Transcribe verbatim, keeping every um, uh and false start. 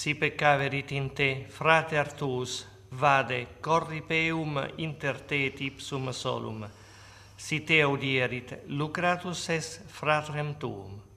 si peccaverit in te, frater tuus, vade, corripeum inter te et ipsum solum. Si te audierit, lucratus es fratrem tuum.